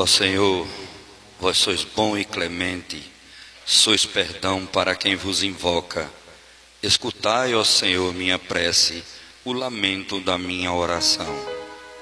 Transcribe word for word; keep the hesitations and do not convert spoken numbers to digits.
Ó Senhor, vós sois bom e clemente, sois perdão para quem vos invoca. Escutai, ó Senhor, minha prece, o lamento da minha oração.